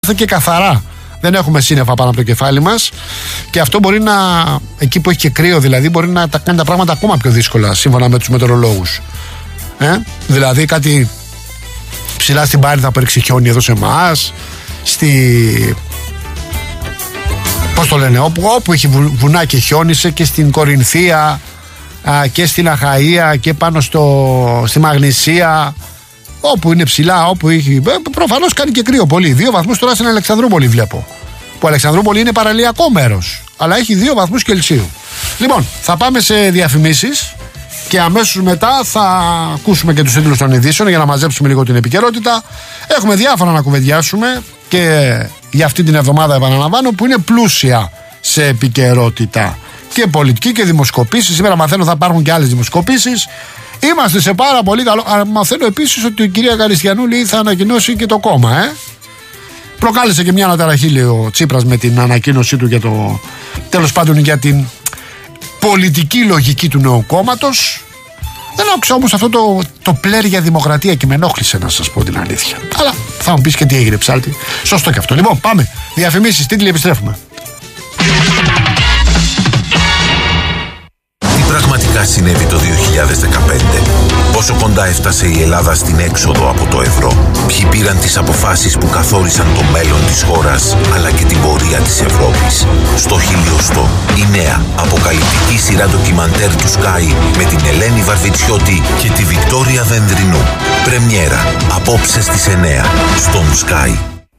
και καθαρά. Δεν έχουμε σύννεφα πάνω από το κεφάλι μας και αυτό μπορεί να, εκεί που έχει και κρύο δηλαδή, μπορεί να τα κάνει τα πράγματα ακόμα πιο δύσκολα σύμφωνα με τους μετεωρολόγους. Δηλαδή κάτι ψηλά στην Πάρη θα πέριξει χιόνι εδώ σε εμάς, πώς το λένε, όπου έχει βουνά και χιόνισε, και στην Κορινθία και στην Αχαΐα και πάνω στη Μαγνησία, όπου είναι ψηλά, όπου έχει. Προφανώς κάνει και κρύο πολύ. 2 βαθμούς τώρα στην Αλεξανδρούπολη βλέπω. Που Αλεξανδρούπολη είναι παραλιακό μέρος, αλλά έχει 2 βαθμούς Κελσίου. Λοιπόν, θα πάμε σε διαφημίσεις και αμέσως μετά θα ακούσουμε και τους τίτλους των ειδήσεων για να μαζέψουμε λίγο την επικαιρότητα. Έχουμε διάφορα να κουβεντιάσουμε και για αυτή την εβδομάδα, επαναλαμβάνω, που είναι πλούσια σε επικαιρότητα και πολιτική και δημοσκοπήσεις. Σήμερα μαθαίνω θα υπάρχουν και άλλες δημοσκοπήσεις. Είμαστε σε πάρα πολύ καλό. Μαθαίνω επίσης ότι η κυρία Καριστιανούλη θα ανακοινώσει και το κόμμα. Προκάλεσε και μια αναταραχή, λέει ο Τσίπρας, με την ανακοίνωσή του για το, τέλος πάντων, για την πολιτική λογική του νέου κόμματος. Δεν άκουσα όμως αυτό το πλέρ για δημοκρατία και με ενόχλησε, να σας πω την αλήθεια. Αλλά θα μου πεις και τι έγινε, ψάλτη. Σωστό και αυτό. Λοιπόν, πάμε. Διαφημίσεις, τίτλοι, επιστρέφουμε. Πραγματικά συνέβη το 2015. Πόσο κοντά έφτασε η Ελλάδα στην έξοδο από το ευρώ. Ποιοι πήραν τις αποφάσεις που καθόρισαν το μέλλον της χώρας, αλλά και την πορεία της Ευρώπης. Στο χιλιοστό, η νέα αποκαλυπτική σειρά ντοκιμαντέρ του Sky με την Ελένη Βαρβιτσιώτη και τη Βικτόρια Δενδρινού. Πρεμιέρα απόψε στις 9 στον Sky.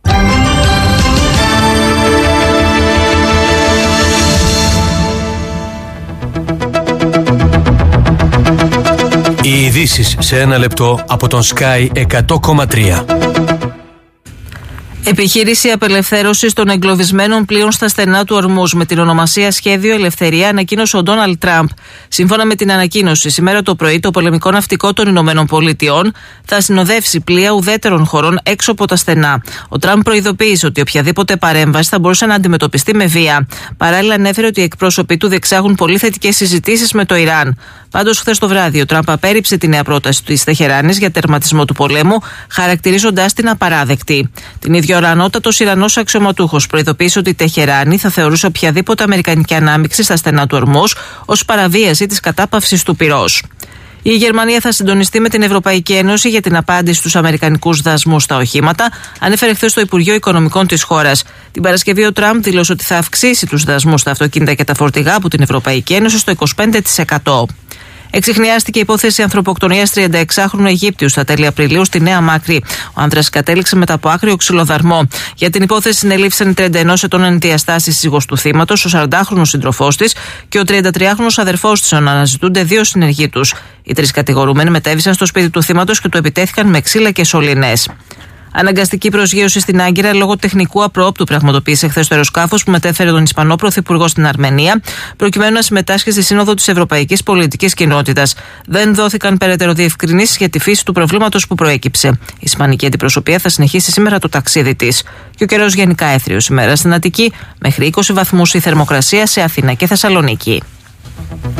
Οι ειδήσεις σε 1 λεπτό από τον Sky 100,3. Επιχείρηση απελευθέρωσης των εγκλωβισμένων πλοίων στα στενά του Ορμούζ με την ονομασία Σχέδιο Ελευθερία ανακοίνωσε ο Ντόναλντ Τραμπ. Σύμφωνα με την ανακοίνωση, σήμερα το πρωί το πολεμικό ναυτικό των Ηνωμένων Πολιτειών θα συνοδεύσει πλοία ουδέτερων χωρών έξω από τα στενά. Ο Τραμπ προειδοποίησε ότι οποιαδήποτε παρέμβαση θα μπορούσε να αντιμετωπιστεί με βία. Παράλληλα, ανέφερε ότι οι εκπρόσωποι του διεξάγουν πολύ θετικές συζητήσεις με το Ιράν. Πάντως, χθες το βράδυ, ο Τραμπ απέρριψε τη νέα πρόταση της Τεχεράνης για τερματισμό του πολέμου, χαρακτηρίζοντάς την απαράδεκτη. Την ίδια ώρα, ανώτατος Ιρανός αξιωματούχος προειδοποίησε ότι η Τεχεράνη θα θεωρούσε οποιαδήποτε αμερικανική ανάμειξη στα στενά του Ορμούζ ως παραβίαση της κατάπαυσης του πυρός. Η Γερμανία θα συντονιστεί με την Ευρωπαϊκή Ένωση για την απάντηση στους αμερικανικούς δασμούς στα οχήματα, ανέφερε χθες το Υπουργείο Οικονομικών της χώρας. Την Παρασκευή, ο Τραμπ δήλωσε ότι θα αυξήσει τους δασμούς στα αυτοκίνητα και τα φορτηγά από την Ευρωπαϊκή Ένωση στο 25%. Εξιχνιάστηκε η υπόθεση ανθρωποκτονίας 36χρονου Αιγύπτιου στα τέλη Απριλίου στη Νέα Μάκρη. Ο άντρας κατέληξε μετά από άκριο ξυλοδαρμό. Για την υπόθεση συνελήφθησαν η 31 ετών ενδιαστάσης σύζυγος του θύματος, ο 40χρονος σύντροφός της και ο 33χρονος αδερφός της. Αναζητούνται 2 συνεργοί τους. Οι 3 κατηγορούμενοι μετέβησαν στο σπίτι του θύματος και του επιτέθηκαν με ξύλα και σωληνές. Αναγκαστική προσγείωση στην Άγκυρα λόγω τεχνικού απρόοπτου πραγματοποίησε χθες το αεροσκάφος που μετέφερε τον Ισπανό Πρωθυπουργό στην Αρμενία, προκειμένου να συμμετάσχει στη Σύνοδο της Ευρωπαϊκής Πολιτικής Κοινότητας. Δεν δόθηκαν περαιτέρω διευκρινήσεις για τη φύση του προβλήματος που προέκυψε. Η Ισπανική αντιπροσωπεία θα συνεχίσει σήμερα το ταξίδι της. Και ο καιρός γενικά έθριος σήμερα στην Αττική, μέχρι 20 βαθμούς η θερμοκρασία σε Αθήνα και Θεσσαλονίκη.